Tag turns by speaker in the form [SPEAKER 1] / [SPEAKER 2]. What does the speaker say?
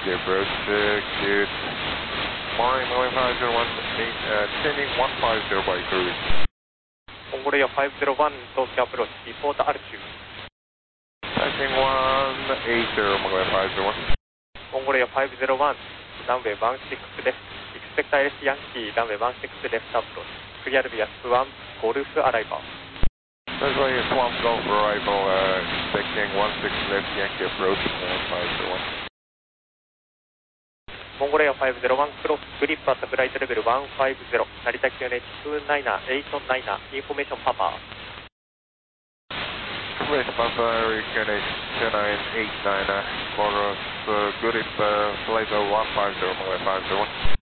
[SPEAKER 1] Yankee approach, good morning, Mobile 501, descending 150 by cruise.
[SPEAKER 2] Mongolia 501, Tokyo approach, report altitude.
[SPEAKER 1] Passing 180, Mongolia 501.
[SPEAKER 2] Mongolia 501, runway 16 left, expect ILS Yankee, runway 16 left approach, clear via Swamp Golf arrival.
[SPEAKER 1] That's why Swamp Golf arrival, expecting 16 left Yankee approach, 501.
[SPEAKER 2] Mongolia 501, cross grip at flight level 150, Narita QNH 29899, information Papa.
[SPEAKER 1] Information Papa, QNH 2989, cross grip flight level 150, Mongolia 501.